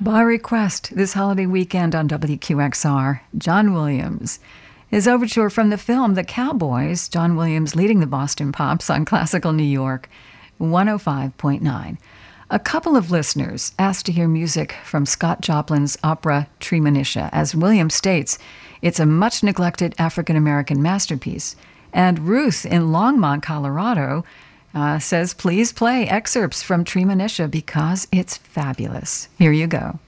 By request, this holiday weekend on WQXR, John Williams. His overture from the film The Cowboys, John Williams leading the Boston Pops on Classical New York, 105.9. A couple of listeners asked to hear music from Scott Joplin's opera Treemonisha. As Williams states, it's a much-neglected African-American masterpiece. And Ruth in Longmont, Colorado, says, please play excerpts from Treemonisha because it's fabulous. Here you go.